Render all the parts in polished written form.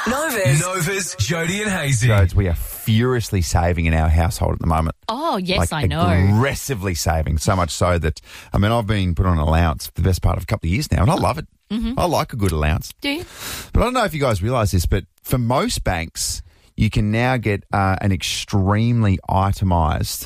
Nova's Jody and Hazy. Jodes, we are furiously saving in our household at the moment. Oh, yes, I know. Aggressively saving, so much so that, I've been put on an allowance for the best part of a couple of years now, and I love it. Mm-hmm. I like a good allowance. Do you? But I don't know if you guys realise this, but for most banks, you can now get an extremely itemised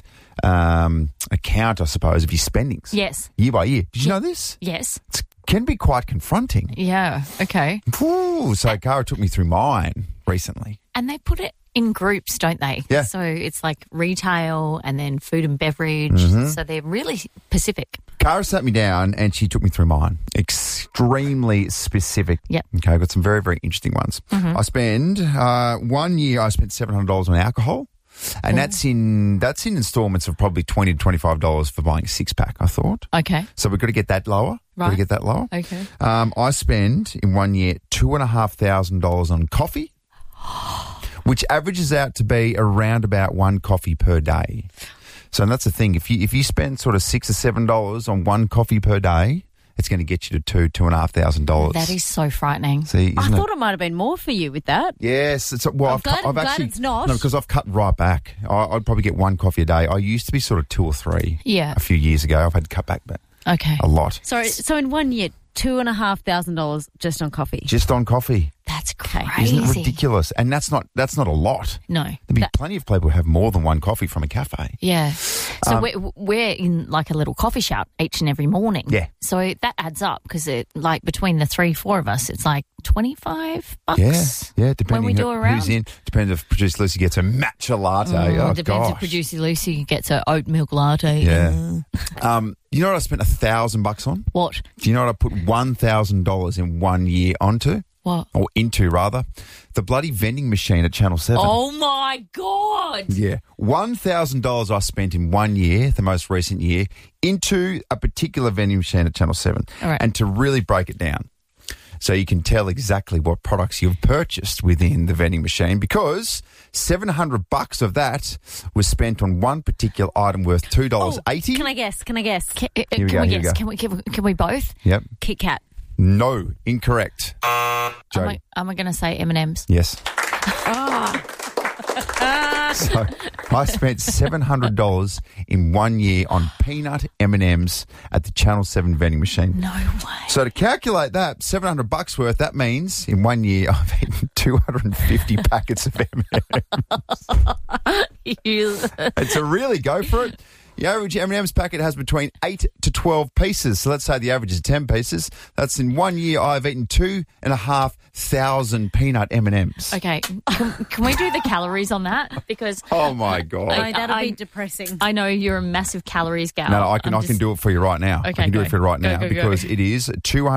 account, I suppose, of your spendings. Yes. Year by year. Did you know this? Yes. It can be quite confronting. Yeah, okay. Ooh, so Cara took me through mine recently. And they put it in groups, don't they? Yeah. So it's like retail and then food and beverage. Mm-hmm. So they're really specific. Cara sat me down and she took me through mine. Extremely specific. Yep. Okay, I've got some very, very interesting ones. Mm-hmm. I spend, 1 year I spent $700 on alcohol. And that's in installments of probably $20 to $25 for buying a six-pack, I thought. Okay. So we've got to get that lower. Right. Got to get that lower. Okay. I spend in 1 year $2,500 on coffee, which averages out to be around about one coffee per day. So that's the thing. If you spend sort of $6 or $7 on one coffee per day, it's going to get you to $2,500. That is so frightening. See, I thought it might have been more for you with that. Yes. I'm glad it's not. No, because I've cut right back. I'd probably get one coffee a day. I used to be sort of 2 or 3 a few years ago. I've had to cut back okay. a lot. So in 1 year, $2,500 just on coffee. Just on coffee. That's crazy. Isn't it ridiculous? And that's not a lot. No. There'd be plenty of people who have more than one coffee from a cafe. Yeah. So we're in like a little coffee shop each and every morning. Yeah. So that adds up because between the 3-4 of us, it's like $25. Yeah, depending when we do a round. who's in. Depends if producer Lucy gets a matcha latte. Oh, depends gosh. if producer Lucy gets her oat milk latte. Yeah. You know what I spent $1,000 on? What? Do you know what I put $1,000 in 1 year onto? What? Or into, rather. The bloody vending machine at Channel 7. Oh, my God. Yeah. $1,000 I spent in 1 year, the most recent year, into a particular vending machine at Channel 7. All right. And to really break it down, so you can tell exactly what products you've purchased within the vending machine, because $700 of that was spent on one particular item worth $2.80. Can I guess? Can we Here we guess? go. Can we both? Yep. Kit Kat. No, incorrect. Am I going to say M&M's? Yes. So I spent $700 in 1 year on peanut M&Ms at the Channel 7 vending machine. No way. So to calculate that, $700 worth, that means in 1 year I've eaten 250 packets of M&Ms. And to really go for it, the average M&M's packet has between 8 to 12 pieces. So let's say the average is 10 pieces. That's in 1 year I've eaten 2,500 peanut M&Ms. Okay. Can we do the calories on that? Because oh, my God. No, that'll be depressing. I know you're a massive calories gal. No, I can do it for you right now. Okay, I can do it for you right now because it is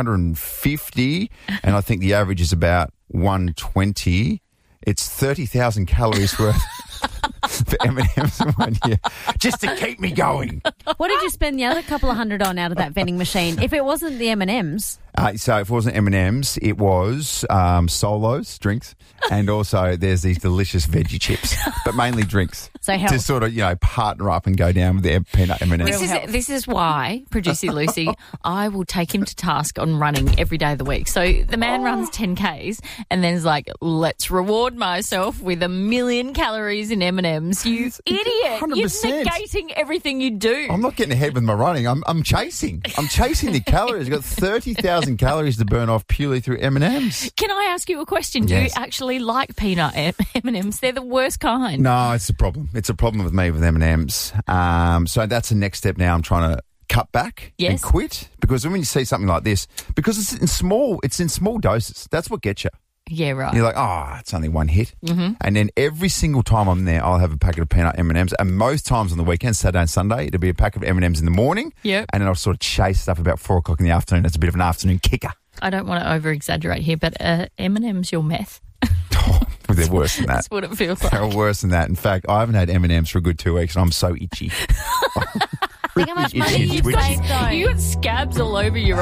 250 and I think the average is about 120. It's 30,000 calories worth for M&M's in 1 year, just to keep me going. What did you spend the other couple of $100 on out of that vending machine? If it wasn't the M&M's. So if it wasn't M&M's, it was Solos, drinks, and also there's these delicious veggie chips, but mainly drinks. So health. To sort of, partner up and go down with the peanut M&M's. This is why, producer Lucy, I will take him to task on running every day of the week. So the man runs 10Ks and then is like, let's reward myself with 1 million calories in M&M's. You idiot. 100%. You're negating everything you do. I'm not getting ahead with my running. I'm chasing. I'm chasing the calories. I've got 30,000 calories to burn off purely through M&M's. Can I ask you a question? Do you actually like peanut M&M's? They're the worst kind. No, it's a problem. It's a problem with me with M&M's. So that's the next step now. I'm trying to cut back and quit, because when you see something like this, because it's in small doses. That's what gets you. Yeah, right. You're like, it's only one hit. Mm-hmm. And then every single time I'm there, I'll have a packet of peanut M&Ms. And most times on the weekend, Saturday and Sunday, it'll be a packet of M&Ms in the morning. Yep. And then I'll sort of chase stuff about 4 o'clock in the afternoon. It's a bit of an afternoon kicker. I don't want to over-exaggerate here, but M&M's your meth. They're worse than that. That's what it feels like. They're worse than that. In fact, I haven't had M&Ms for a good 2 weeks and I'm so itchy. Think how much money you saved, though. You got scabs all over your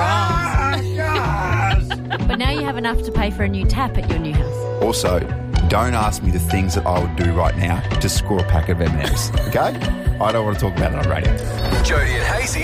arms. But now you have enough to pay for a new tap at your new house. Also, don't ask me the things that I would do right now to score a packet of M&Ms, okay? I don't want to talk about it on radio. Jody and Hazy